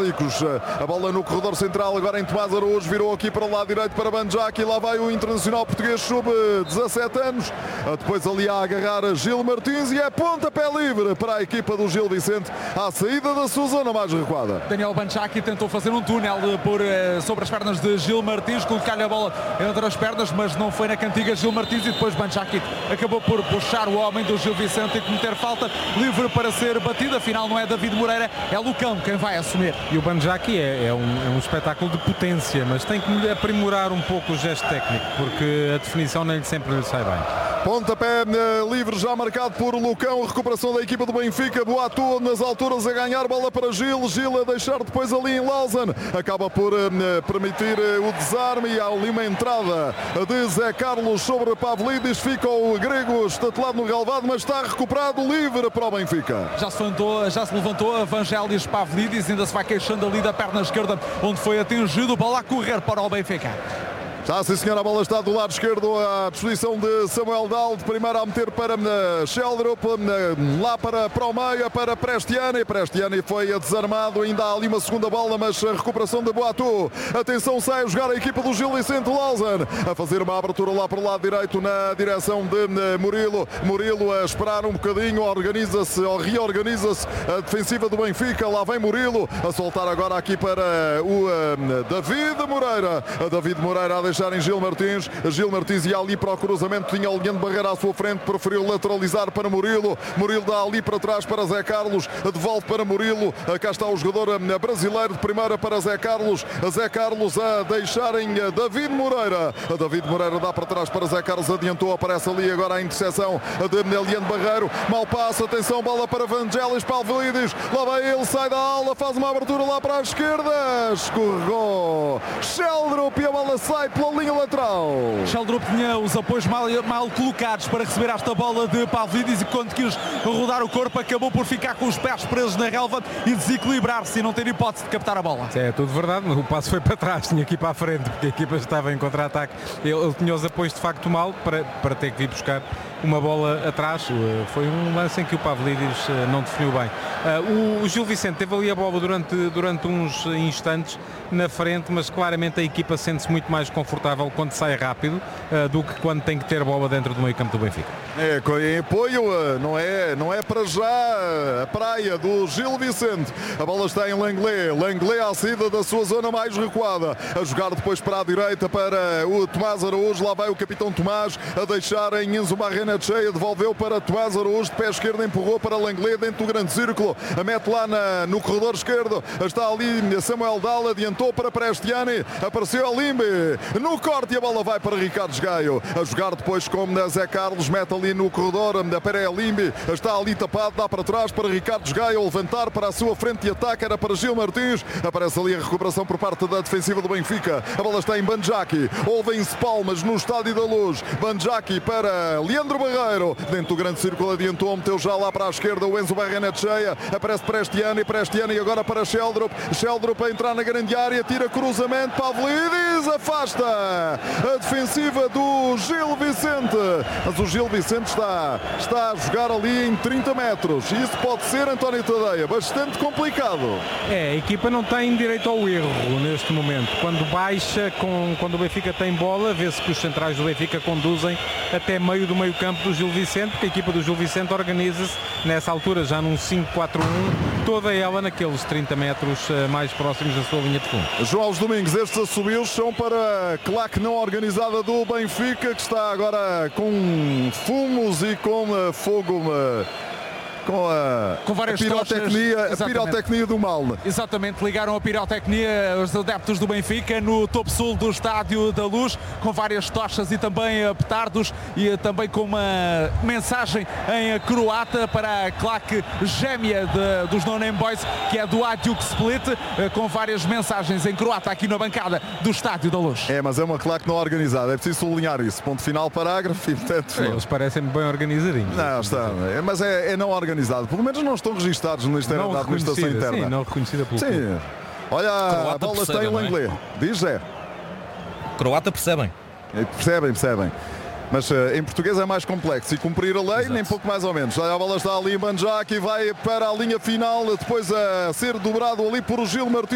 metálicos. A bola no corredor central, agora em Tomás Araújo, virou aqui para o lado direito para Banjaki. Lá vai o internacional português sub-17 anos. Depois ali a agarrar Gil Martins e é pontapé livre para a equipa do Gil Vicente à saída da sua zona mais recuada. Daniel Banjaki tentou fazer um túnel sobre as pernas de Gil Martins, colocar-lhe a bola entre as pernas, mas não foi na cantiga Gil Martins, e depois Banjaki acabou por puxar o homem do Gil Vicente e cometer falta, livre para ser batido. Afinal não é David Moreira, é Lucão quem vai assumir. E o Banjaki é um espetáculo de potência, mas tem que aprimorar um pouco o gesto técnico, porque a definição nem sempre lhe sai bem. Pontapé livre já marcado por Lucão, recuperação da equipa do Benfica. Boato nas alturas a ganhar, bola para Gil, Gil a deixar depois ali em Lausanne, acaba por permitir o desarme e há ali uma entrada de Zé Carlos sobre Pavlidis. Fica o grego estatelado no relvado, mas está recuperado, livre para o Benfica. Já se levantou Vangelis Pavlidis, ainda se vai queixando ali da perna esquerda onde foi atingido, bola a correr para o Benfica. Está, sim senhora, a bola está do lado esquerdo à disposição de Samuel Dal, de primeira a meter para Sheldrup, lá para o meio, para Prestiani. Prestiani foi desarmado, ainda há ali uma segunda bola, mas a recuperação de Boato. Atenção, sai a jogar a equipa do Gil Vicente Lausanne, a fazer uma abertura lá para o lado direito na direção de Murilo. Murilo a esperar um bocadinho, organiza-se ou reorganiza-se a defensiva do Benfica. Lá vem Murilo a soltar agora aqui para o David Moreira. A David Moreira a deixar em Gil Martins. Gil Martins ia ali para o cruzamento, tinha o Leandro Barreira à sua frente, preferiu lateralizar para Murilo. Murilo dá ali para trás para Zé Carlos, devolve para Murilo. Cá está o jogador brasileiro de primeira para Zé Carlos. Zé Carlos a deixar em David Moreira. A David Moreira dá para trás para Zé Carlos, adiantou, aparece ali agora a interseção de Leandro Barreiro. Mal passo, atenção, bola para Vangelis Pavlidis. Lá vai ele, sai da aula, faz uma abertura lá para a esquerda. Escorregou Sheldrup e a bola sai pela linha lateral. Sheldrup tinha os apoios mal colocados para receber esta bola de Pavlidis e quando quis rodar o corpo acabou por ficar com os pés presos na relva e desequilibrar-se e não ter hipótese de captar a bola. É tudo verdade, o passo foi para trás, tinha que ir para a frente porque a equipa estava em contra-ataque. Ele tinha os apoios de facto mal para ter que ir buscar uma bola atrás. Foi um lance em que o Pavlidis não definiu bem. O Gil Vicente teve ali a bola durante uns instantes na frente, mas claramente a equipa sente-se muito mais confortável quando sai rápido do que quando tem que ter bola dentro do meio campo do Benfica. É, em apoio, não é para já a praia do Gil Vicente. A bola está em Langley. Langley à saída da sua zona mais recuada. A jogar depois para a direita para o Tomás Araújo. Lá vai o capitão Tomás a deixar em Enzo Barrena cheia. Devolveu para Tomás Araújo. De pé esquerdo empurrou para Langley dentro do grande círculo. A mete lá no corredor esquerdo. Está ali Samuel Dal. Adiantou para Prestiani. Apareceu a Limbe. No corte e a bola vai para Ricardo Gaio. A jogar depois com Zé Carlos. Mete ali no corredor da Pereira Limbe. Está ali tapado. Dá para trás para Ricardo Gaio. Levantar para a sua frente de ataque. Era para Gil Martins. Aparece ali a recuperação por parte da defensiva do Benfica. A bola está em Banjaki. Ouvem-se palmas no Estádio da Luz. Banjaki para Leandro Barreiro. Dentro do grande círculo adiantou. Meteu já lá para a esquerda o Enzo Barrena cheia. Aparece Prestiani. Prestiani agora para Sheldrup. Sheldrup a entrar na grande área. Tira cruzamento. Pavlidis afasta a defensiva do Gil Vicente. Mas o Gil Vicente está a jogar ali em 30 metros. E isso pode ser, António Tadeia, bastante complicado. A equipa não tem direito ao erro neste momento. Quando baixa, quando o Benfica tem bola, vê-se que os centrais do Benfica conduzem até meio do meio campo do Gil Vicente, porque a equipa do Gil Vicente organiza-se nessa altura já num 5-4-1, toda ela naqueles 30 metros mais próximos da sua linha de fundo. João Domingos, estes assobios são para a claque não organizada do Benfica, que está agora com fumos e com fogo, com várias pirotecnia do mal. Exatamente, ligaram a pirotecnia os adeptos do Benfica no topo sul do Estádio da Luz, com várias tochas e também petardos e também com uma mensagem em croata para a claque gêmea dos No Name Boys, que é do Hajduk Split, com várias mensagens em croata aqui na bancada do Estádio da Luz. Mas é uma claque não organizada, é preciso sublinhar isso. Ponto final, parágrafo e portanto... Eles parecem bem organizadinhos. Não, está, mas é não organizado. Pelo menos não estão registados no Ministério da Administração Interna. Sim, não reconhecida pelo clube. Olha, a bola está em Langley. Diz, Zé. Croata percebem. Percebem. Mas em português é mais complexo e cumprir a lei, exato, nem pouco mais ou menos. A bola está ali em Banjaki, vai para a linha final, depois a ser dobrado ali por Gil Martins.